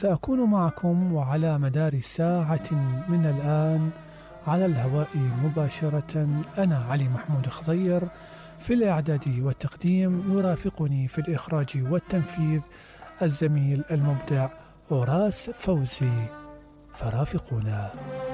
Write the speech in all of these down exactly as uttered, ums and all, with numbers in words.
وسأكون معكم وعلى مدار ساعة من الآن على الهواء مباشرة. أنا علي محمود خضير في الإعداد والتقديم، يرافقني في الإخراج والتنفيذ الزميل المبدع أوراس فوزي، فرافقونا.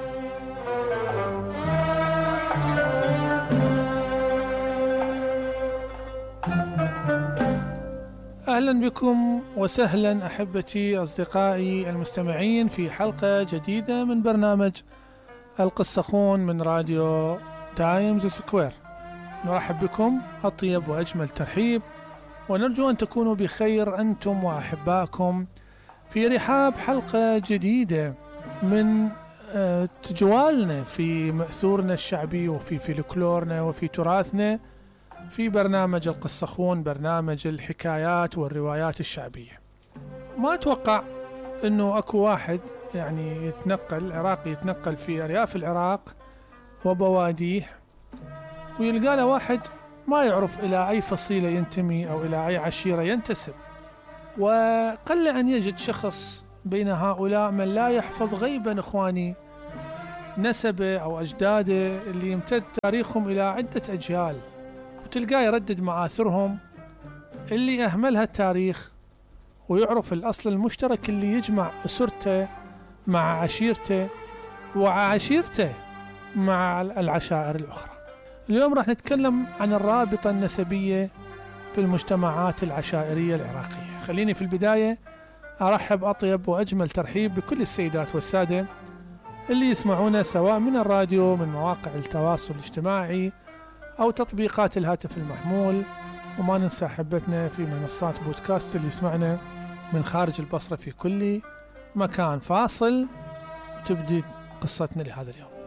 أهلا بكم وسهلا أحبتي أصدقائي المستمعين في حلقة جديدة من برنامج القصخون من راديو تايمز سكوير. نرحب بكم أطيب وأجمل ترحيب، ونرجو أن تكونوا بخير أنتم وأحبائكم في رحاب حلقة جديدة من جوالنا في مأثورنا الشعبي وفي فلكلورنا وفي تراثنا في برنامج القصخون، برنامج الحكايات والروايات الشعبية. ما أتوقع أنه أكو واحد يعني يتنقل عراقي يتنقل في أرياف العراق وبواديه ويلقى له واحد ما يعرف إلى أي فصيلة ينتمي أو إلى أي عشيرة ينتسب، وقل أن يجد شخص بين هؤلاء من لا يحفظ غيبا إخواني نسبه أو أجداده اللي يمتد تاريخهم إلى عدة أجيال، وتلقاه يردد مآثرهم اللي أهملها التاريخ، ويعرف الأصل المشترك اللي يجمع أسرته مع عشيرته وعشيرته مع العشائر الأخرى. اليوم راح نتكلم عن الرابطة النسبية في المجتمعات العشائرية العراقية. خليني في البداية أرحب أطيب وأجمل ترحيب بكل السيدات والسادة اللي يسمعونا سواء من الراديو، من مواقع التواصل الاجتماعي أو تطبيقات الهاتف المحمول، وما ننسى أحبتنا في منصات بودكاست اللي يسمعنا من خارج البصرة في كل مكان. فاصل وتبدي قصتنا لهذا اليوم.